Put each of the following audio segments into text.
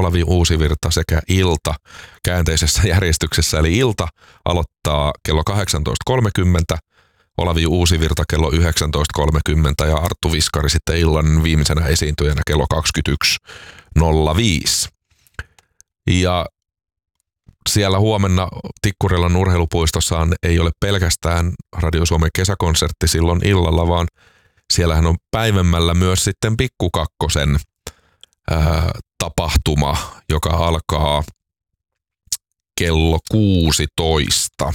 Olavi Uusivirta sekä Ilta käänteisessä järjestyksessä. Eli Ilta aloittaa kello 18.30, Olavi Uusivirta kello 19.30 ja Arttu Viskari sitten illan viimeisenä esiintyjänä kello 21.05. Ja siellä huomenna Tikkurilan urheilupuistossaan ei ole pelkästään Radio Suomen kesäkonsertti silloin illalla, vaan siellähän on päivämällä myös sitten Pikku Kakkosen tapahtuma, joka alkaa kello 16.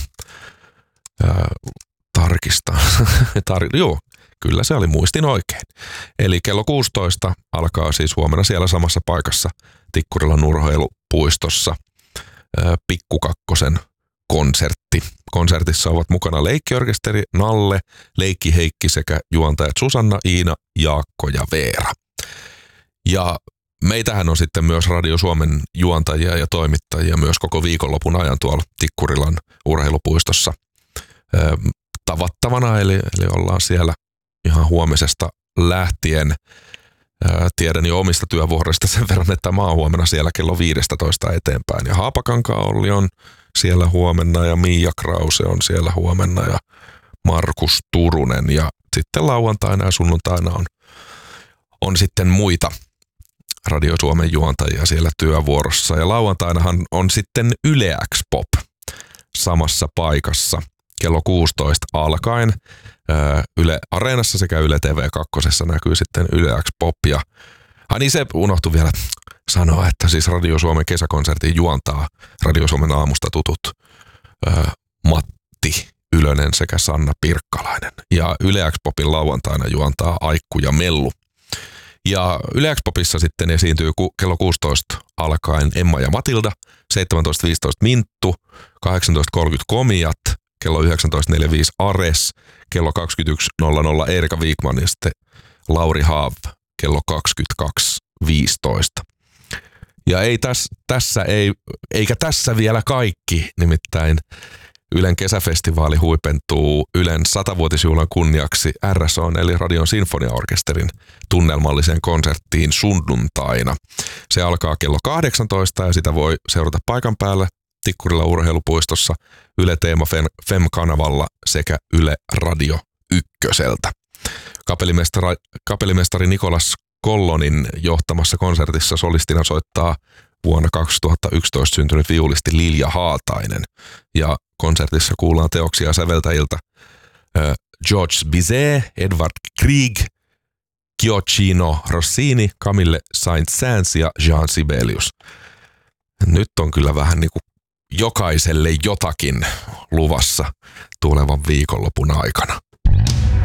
Tarkistan. Joo, kyllä se oli, muistin oikein. Eli kello 16 alkaa siis huomenna siellä samassa paikassa Tikkurilan urheilupuistossa Pikku Kakkosen konsertti. Konsertissa ovat mukana leikkiorkesteri Nalle, Leikki Heikki sekä juontajat Susanna, Iina, Jaakko ja Veera. Ja meitähän on sitten myös Radio Suomen juontajia ja toimittajia myös koko viikonlopun ajan tuolla Tikkurilan urheilupuistossa tavattavana, eli ollaan siellä ihan huomisesta lähtien. Tiedän jo omista työvuoroista sen verran, että mä oon huomenna siellä kello 15 eteenpäin. Ja Haapakankaan Olli on siellä huomenna ja Miia Krause on siellä huomenna ja Markus Turunen. Ja sitten lauantaina ja sunnuntaina on sitten muita Radio Suomen juontajia siellä työvuorossa. Ja lauantainahan on sitten Yle X Pop samassa paikassa kello 16 alkaen. Yle Areenassa sekä Yle TV2 näkyy sitten Yle X Pop. Ja niin se unohtui vielä sanoa, että siis Radio Suomen kesäkonsertin juontaa Radio Suomen aamusta tutut Matti Ylönen sekä Sanna Pirkkalainen. Ja Yle X Popin lauantaina juontaa Aikku ja Mellu. Ja Yle X Popissa sitten esiintyy kello 16 alkaen Emma ja Matilda, 17.15 Minttu, 18.30 Komiat, kello 19.45 Ares, kello 21.00 Erika Wikman ja sitten Lauri Haav kello 22.15. Ja eikä tässä vielä kaikki, nimittäin Ylen kesäfestivaali huipentuu Ylen 100-vuotisjuhlan kunniaksi RSO:n eli Radion Sinfoniaorkesterin tunnelmalliseen konserttiin sunnuntaina. Se alkaa kello 18 ja sitä voi seurata paikan päällä Tikkurilan urheilupuistossa Yle Teema Fem-kanavalla sekä Yle Radio Ykköseltä. Kapellimestari Nikolas Kollonin johtamassa konsertissa solistina soittaa vuonna 2011 syntynyt viulisti Lilja Haatainen. Ja konsertissa kuullaan teoksia säveltäjiltä George Bizet, Edvard Grieg, Gioacchino Rossini, Camille Saint-Saëns ja Jean Sibelius. Nyt on kyllä vähän niin kuin jokaiselle jotakin luvassa tulevan viikonlopun aikana.